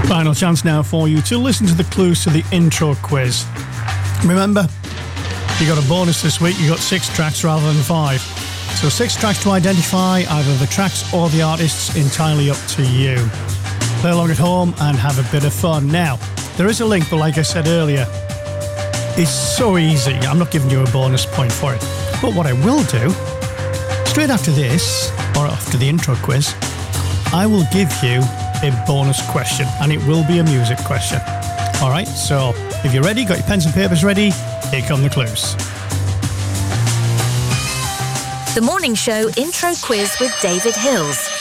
Final chance now for you to listen to the clues to the intro quiz. Remember, you got a bonus this week. You got 6 tracks rather than 5. So 6 tracks to identify, either the tracks or the artists, entirely up to you. Play along at home and have a bit of fun. Now, there is a link, but like I said earlier, it's so easy. I'm not giving you a bonus point for it. But what I will do, straight after this, or after the intro quiz, I will give you a bonus question, and it will be a music question. All right, so if you're ready, got your pens and papers ready, here come the clues. The Morning Show Intro Quiz with David Hills.